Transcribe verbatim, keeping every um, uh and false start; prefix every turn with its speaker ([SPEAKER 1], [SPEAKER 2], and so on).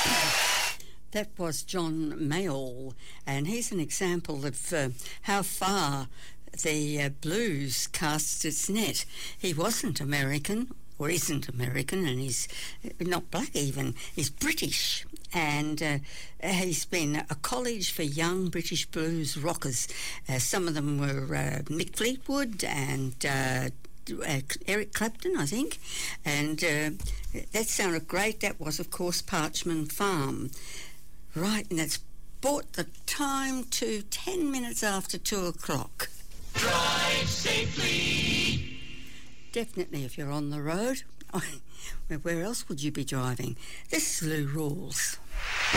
[SPEAKER 1] That was John Mayall, and he's an example of uh, how far the uh, blues casts its net. He wasn't American, or isn't American, and he's not black even. He's British, and uh, he's been a college for young British blues rockers. Uh, some of them were uh, Mick Fleetwood and uh, uh, Eric Clapton, I think, and uh, that sounded great. That was, of course, Parchman Farm. Right, and that's brought the time to ten minutes after two o'clock.
[SPEAKER 2] Drive safely.
[SPEAKER 1] Definitely, if you're on the road. Where else would you be driving? This is Lou Rawls.